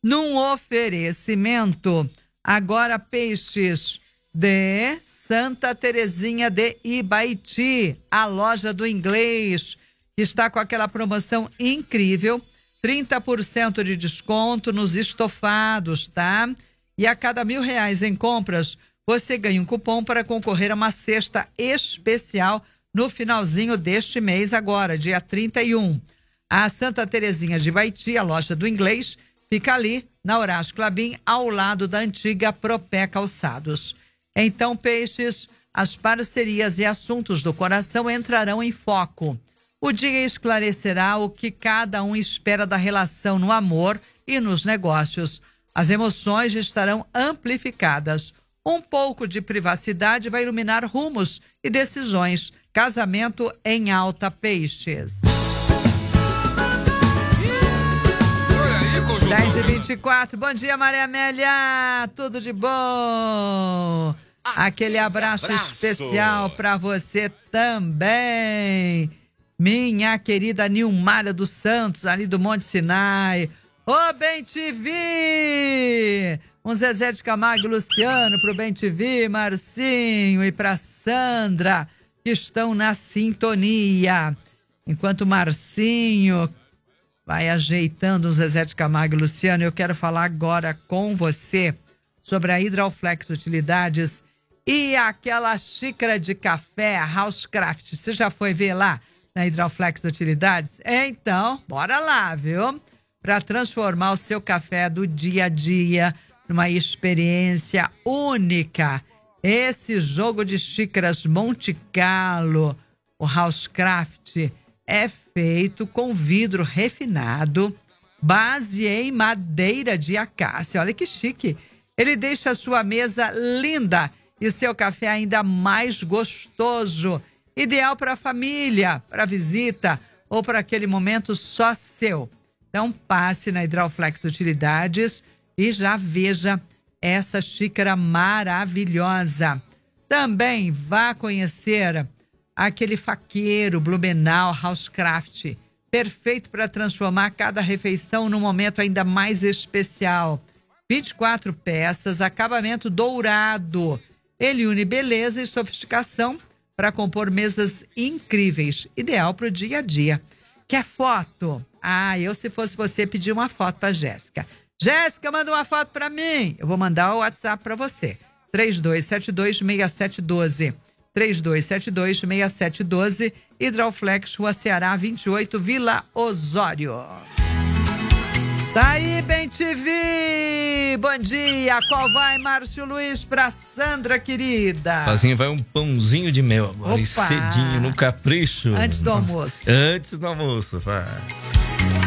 num oferecimento. Agora peixes de Santa Terezinha de Ibaiti, a loja do inglês, que está com aquela promoção incrível, 30% de desconto nos estofados, tá? E a cada R$1.000 em compras, você ganha um cupom para concorrer a uma cesta especial no finalzinho deste mês agora, dia 31. A Santa Terezinha de Ibaiti, a loja do inglês, fica ali na Horácio Clabim, ao lado da antiga Propé Calçados. Então, peixes, as parcerias e assuntos do coração entrarão em foco. O dia esclarecerá o que cada um espera da relação no amor e nos negócios. As emoções estarão amplificadas. Um pouco de privacidade vai iluminar rumos e decisões. Casamento em alta, peixes. 10h24, bom dia, Maria Amélia, tudo de bom? Aquele abraço especial para você também, minha querida Nilmara dos Santos, ali do Monte Sinai. Ô, Bem TV! Um Zezé de Camargo e Luciano pro Bem TV, Marcinho e pra Sandra, que estão na sintonia. Enquanto Marcinho vai ajeitando o Zezé de Camargo e Luciano, eu quero falar agora com você sobre a Hidroflex Utilidades e aquela xícara de café Housecraft. Você já foi ver lá na Hidroflex Utilidades? Então, bora lá, viu? Para transformar o seu café do dia a dia numa experiência única. Esse jogo de xícaras Monte Carlo, o Housecraft, é feito com vidro refinado, base em madeira de acácia. Olha que chique. Ele deixa a sua mesa linda e seu café ainda mais gostoso. Ideal para a família, para visita ou para aquele momento só seu. Então passe na Hidroflex Utilidades e já veja essa xícara maravilhosa. Também vá conhecer aquele faqueiro Blumenau Housecraft, perfeito para transformar cada refeição num momento ainda mais especial. 24 peças, acabamento dourado. Ele une beleza e sofisticação para compor mesas incríveis, ideal para o dia a dia. Quer foto? Eu, se fosse você, pedi uma foto para Jéssica. Jéssica, manda uma foto para mim. Eu vou mandar o WhatsApp para você. 3272-6712. 3272-6712, Hidroflex, Rua Ceará, 28, Vila Osório. Tá aí, Bem TV! Bom dia! Qual vai, Márcio Luiz, pra Sandra, querida? Fazinha vai um pãozinho de mel agora. Opa! E cedinho, no capricho. Antes do almoço. Antes do almoço, vai.